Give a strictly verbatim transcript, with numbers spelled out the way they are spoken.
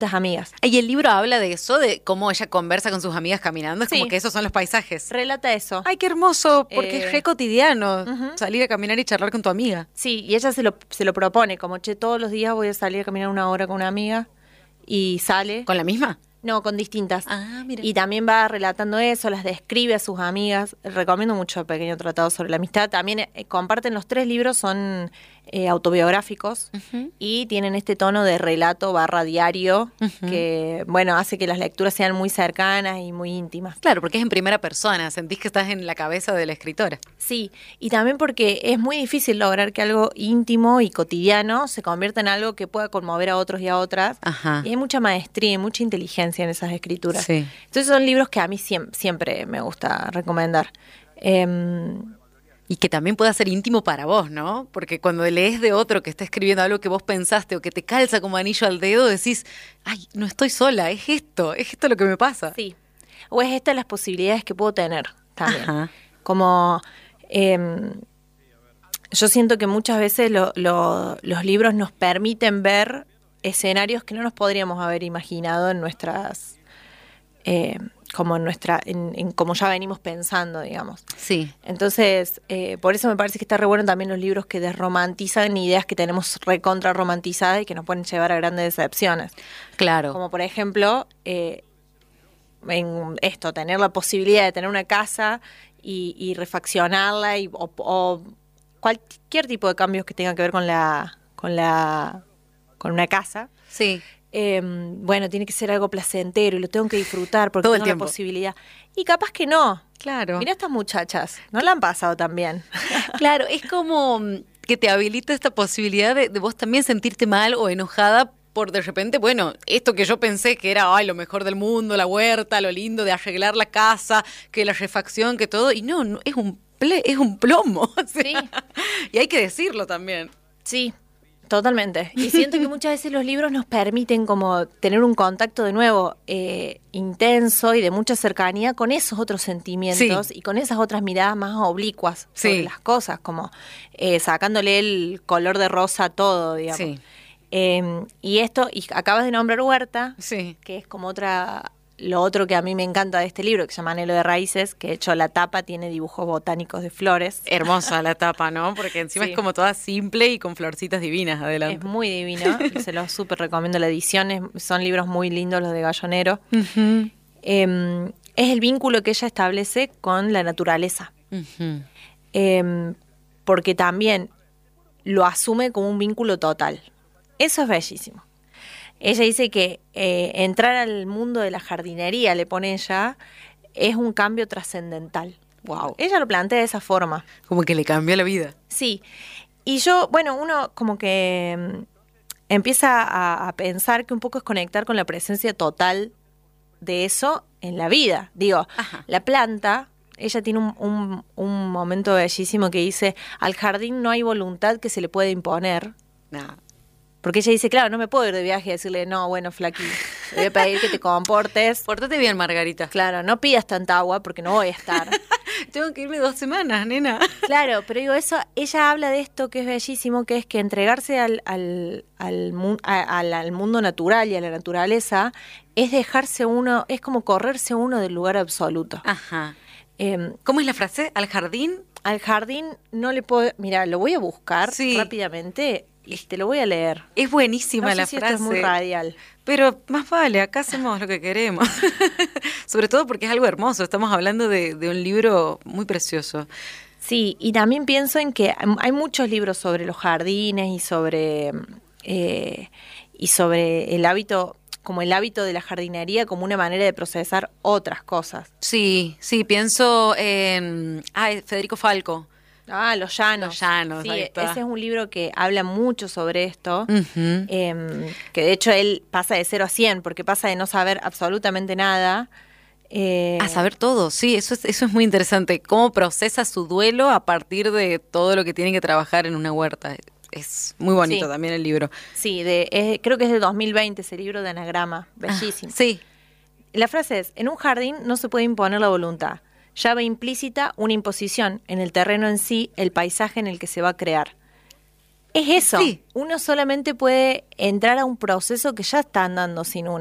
distintas amigas. Y el libro habla de eso, de cómo ella conversa con sus amigas caminando, es Sí. como que esos son los paisajes. Relata eso. Ay, qué hermoso, porque Eh, es re cotidiano ujú. salir a caminar y charlar con tu amiga. Sí, y ella se lo, se lo propone, como, che, todos los días voy a salir a caminar una hora con una amiga, y sale. ¿Con la misma? No, con distintas. Ah, mira. Y también va relatando eso, las describe a sus amigas. Recomiendo mucho Pequeño Tratado sobre la Amistad. También eh, comparten los tres libros, son eh, autobiográficos Ujú. y tienen este tono de relato barra diario Ujú. que, bueno, hace que las lecturas sean muy cercanas y muy íntimas. Claro, porque es en primera persona, sentís que estás en la cabeza de la escritora. Sí, y también porque es muy difícil lograr que algo íntimo y cotidiano se convierta en algo que pueda conmover a otros y a otras. Ajá. Y hay mucha maestría y mucha inteligencia en esas escrituras. Sí. Entonces son libros que a mí siem- siempre me gusta recomendar. Em, Y que también pueda ser íntimo para vos, ¿no? Porque cuando lees de otro que está escribiendo algo que vos pensaste o que te calza como anillo al dedo, decís, ay, no estoy sola, es esto, es esto lo que me pasa. sí. O es esta las posibilidades que puedo tener también. Ajá. Como em, yo siento que muchas veces lo- lo- los libros nos permiten ver escenarios que no nos podríamos haber imaginado en nuestras, eh, como en nuestra, en, en como ya venimos pensando, digamos. Sí. Entonces, eh, por eso me parece que está re bueno también los libros que desromantizan ideas que tenemos recontra romantizadas y que nos pueden llevar a grandes decepciones. Claro. Como por ejemplo, eh, en esto, tener la posibilidad de tener una casa y, y refaccionarla y, o, o cualquier tipo de cambios que tenga que ver con la, con la, con una casa. Sí. Eh, bueno, tiene que ser algo placentero y lo tengo que disfrutar porque Todo el tengo la tiempo. posibilidad. Y capaz que no. Claro. Mira estas muchachas, no la han pasado tan bien. Claro, es como mm, que te habilita esta posibilidad de, de vos también sentirte mal o enojada por de repente, bueno, esto que yo pensé que era ay, lo mejor del mundo, la huerta, lo lindo de arreglar la casa, que la refacción, que todo, y no, no es un ple, es un plomo. O sea, Sí. Y hay que decirlo también. Sí, totalmente. Y siento que muchas veces los libros nos permiten como tener un contacto de nuevo eh, intenso y de mucha cercanía con esos otros sentimientos Sí. y con esas otras miradas más oblicuas sobre Sí. las cosas, como eh, sacándole el color de rosa a todo, digamos. Sí. Eh, y esto, y acabas de nombrar Huerta, Sí. que es como otra, lo otro que a mí me encanta de este libro, que se llama Anhelo de Raíces, que de hecho la tapa tiene dibujos botánicos de flores. Hermosa la tapa, ¿no? Porque encima Sí. es como toda simple y con florcitas divinas adelante. Es muy divino, se los súper recomiendo la edición, es- son libros muy lindos los de Gallonero. Ujú. Eh, es el vínculo que ella establece con la naturaleza, Ujú. eh, porque también lo asume como un vínculo total. Eso es bellísimo. Ella dice que eh, entrar al mundo de la jardinería, le pone ella, es un cambio trascendental. Wow. Ella lo plantea de esa forma. Como que le cambió la vida. Sí, y yo, bueno, uno como que mm, empieza a, a pensar que un poco es conectar con la presencia total de eso en la vida. Digo, Ajá. la planta, ella tiene un, un, un momento bellísimo que dice, al jardín no hay voluntad que se le pueda imponer. Nah. Porque ella dice, claro, no me puedo ir de viaje y decirle, no, bueno, Flaqui, te voy a pedir que te comportes. Pórtate bien, Margarita. Claro, no pidas tanta agua porque no voy a estar. Tengo que irme dos semanas, nena. Claro, pero digo, eso, ella habla de esto que es bellísimo, que es que entregarse al, al, al, mu- a- al- al mundo natural y a la naturaleza es dejarse uno, es como correrse uno del lugar absoluto. Ajá. Eh, ¿Cómo es la frase? ¿Al jardín? al jardín no le puedo, mira, lo voy a buscar Sí. rápidamente y te lo voy a leer. Es buenísima No sé la si frase. esto es muy radial. Pero más vale, acá hacemos lo que queremos. Sobre todo porque es algo hermoso. Estamos hablando de, de un libro muy precioso. Sí, y también pienso en que hay muchos libros sobre los jardines y sobre eh, y sobre el hábito, como el hábito de la jardinería como una manera de procesar otras cosas. Sí, sí, pienso en ay, Federico Falco. Ah, Los Llanos. Los Llanos, Sí, ahí está. ese es un libro que habla mucho sobre esto, Ujú. eh, que de hecho él pasa de cero a cien, porque pasa de no saber absolutamente nada. eh, A saber todo, sí, eso es, eso es muy interesante. Cómo procesa su duelo a partir de todo lo que tiene que trabajar en una huerta. Es muy bonito Sí. también el libro. Sí, de, es- creo que es de dos mil veinte ese libro de Anagrama, bellísimo. Ah, sí, La frase es, en un jardín no se puede imponer la voluntad. Ya va implícita una imposición en el terreno en sí, el paisaje en el que se va a crear. Es eso, Sí. uno solamente puede entrar a un proceso que ya está andando sin uno.